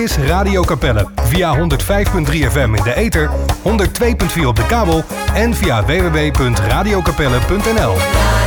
is Radio Capelle. Via 105.3 FM in de ether, 102.4 op de kabel en via www.radiocapelle.nl.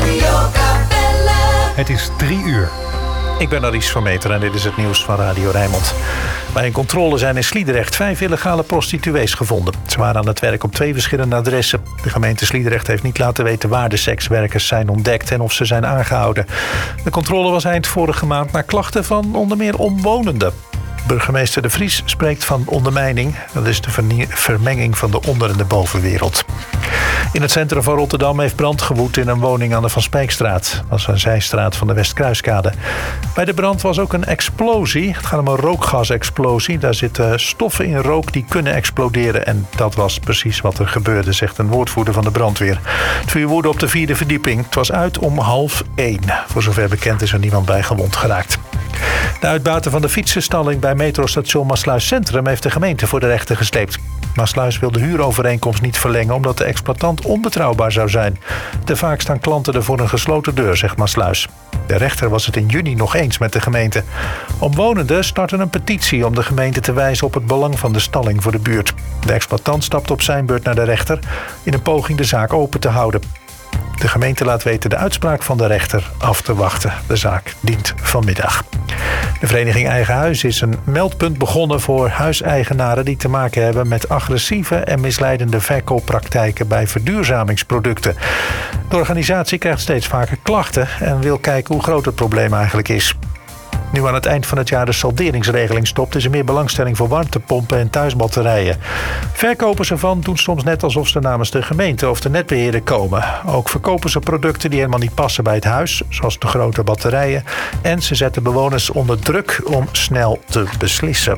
Het is 3 uur. Ik ben Aries van Meter en dit is het nieuws van Radio Rijnmond. Bij een controle zijn in Sliedrecht 5 illegale prostituees gevonden. Ze waren aan het werk op 2 verschillende adressen. De gemeente Sliedrecht heeft niet laten weten waar de sekswerkers zijn ontdekt en of ze zijn aangehouden. De controle was eind vorige maand na klachten van onder meer omwonenden. Burgemeester De Vries spreekt van ondermijning. Dat is de vermenging van de onder- en de bovenwereld. In het centrum van Rotterdam heeft brand gewoed in een woning aan de Van Spijkstraat. Dat was een zijstraat van de Westkruiskade. Bij de brand was ook een explosie. Het gaat om een rookgasexplosie. Daar zitten stoffen in rook die kunnen exploderen. En dat was precies wat er gebeurde, zegt een woordvoerder van de brandweer. Het vuur woedde op de 4e verdieping. Het was uit om 12:30. Voor zover bekend is er niemand bij gewond geraakt. De uitbater van de fietsenstalling bij metrostation Maassluis Centrum heeft de gemeente voor de rechter gesleept. Maassluis wil de huurovereenkomst niet verlengen omdat de exploitant onbetrouwbaar zou zijn. Te vaak staan klanten er voor een gesloten deur, zegt Maassluis. De rechter was het in juni nog eens met de gemeente. Omwonenden starten een petitie om de gemeente te wijzen op het belang van de stalling voor de buurt. De exploitant stapt op zijn beurt naar de rechter in een poging de zaak open te houden. De gemeente laat weten de uitspraak van de rechter af te wachten. De zaak dient vanmiddag. De vereniging Eigen Huis is een meldpunt begonnen voor huiseigenaren die te maken hebben met agressieve en misleidende verkooppraktijken bij verduurzamingsproducten. De organisatie krijgt steeds vaker klachten en wil kijken hoe groot het probleem eigenlijk is. Nu aan het eind van het jaar de salderingsregeling stopt, is er meer belangstelling voor warmtepompen en thuisbatterijen. Verkopers ervan doen soms net alsof ze namens de gemeente of de netbeheerder komen. Ook verkopen ze producten die helemaal niet passen bij het huis, zoals de grote batterijen. En ze zetten bewoners onder druk om snel te beslissen.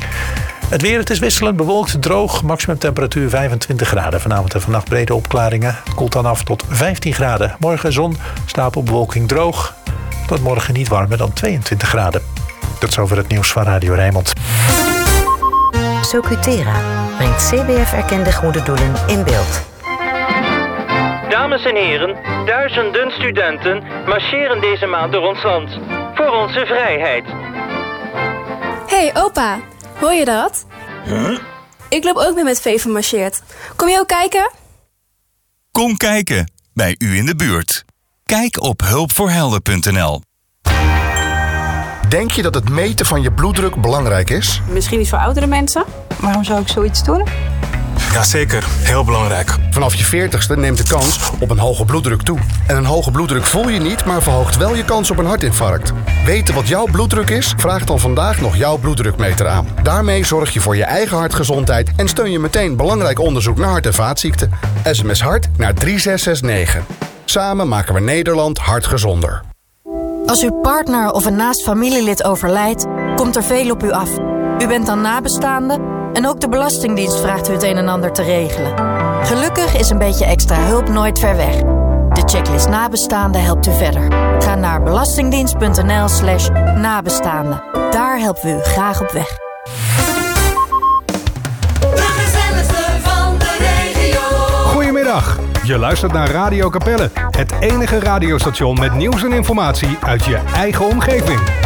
Het weer, het is wisselend bewolkt, droog, maximumtemperatuur 25 graden. Vanavond en vannacht brede opklaringen. Het koelt dan af tot 15 graden. Morgen zon, stapelbewolking droog. Tot morgen niet warmer dan 22 graden. Dat is over het nieuws van Radio Rijnmond. Socutera brengt CBF-erkende goede doelen in beeld. Dames en heren, duizenden studenten marcheren deze maand door ons land. Voor onze vrijheid. Hey opa, hoor je dat? Huh? Ik loop ook mee met Veven marcheert. Kom je ook kijken? Kom kijken, bij u in de buurt. Kijk op hulpvoorhelden.nl. Denk je dat het meten van je bloeddruk belangrijk is? Misschien iets voor oudere mensen. Waarom zou ik zoiets doen? Jazeker, heel belangrijk. Vanaf je 40ste neemt de kans op een hoge bloeddruk toe. En een hoge bloeddruk voel je niet, maar verhoogt wel je kans op een hartinfarct. Weten wat jouw bloeddruk is? Vraag dan vandaag nog jouw bloeddrukmeter aan. Daarmee zorg je voor je eigen hartgezondheid en steun je meteen belangrijk onderzoek naar hart- en vaatziekten. SMS HART naar 3669. Samen maken we Nederland hartgezonder. Als uw partner of een naast familielid overlijdt, komt er veel op u af. U bent dan nabestaande en ook de Belastingdienst vraagt u het een en ander te regelen. Gelukkig is een beetje extra hulp nooit ver weg. De checklist nabestaande helpt u verder. Ga naar belastingdienst.nl/nabestaande. Daar helpen we u graag op weg. De gezelligste van de regio. Goedemiddag. Je luistert naar Radio Capelle, het enige radiostation met nieuws en informatie uit je eigen omgeving.